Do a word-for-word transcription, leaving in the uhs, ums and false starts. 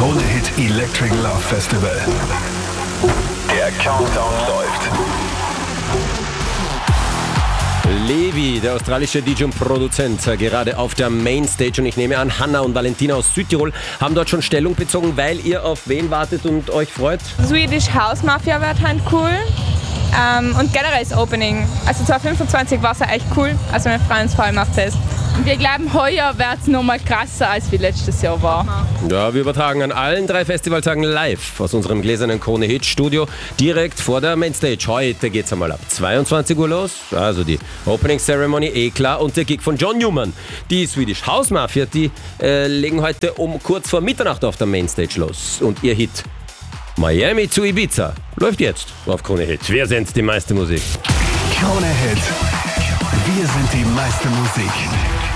Krone Hit Electric Love Festival. Der Countdown läuft. Levi, der australische D J und Produzent, gerade auf der Mainstage, und ich nehme an, Hanna und Valentina aus Südtirol haben dort schon Stellung bezogen, weil ihr auf wen wartet und euch freut? Swedish House Mafia wird halt cool. Ähm, und generell das Opening. Also zwanzig fünfundzwanzig war es ja echt cool. Also wir freuen uns vor allem auf das. Wir glauben, heuer wird es nochmal krasser, als wie letztes Jahr war. Ja, wir übertragen an allen drei Festivaltagen live aus unserem gläsernen Krone Hit Studio direkt vor der Mainstage. Heute geht's einmal ab zweiundzwanzig Uhr los, also die Opening Ceremony, eh klar, und der Gig von John Newman. Die Swedish House Mafia, die äh, legen heute um kurz vor Mitternacht auf der Mainstage los. Und ihr Hit Miami zu Ibiza läuft jetzt auf Krone Hit. Wir sind die meiste Musik. Krone Hit. Wir sind die meiste Musik.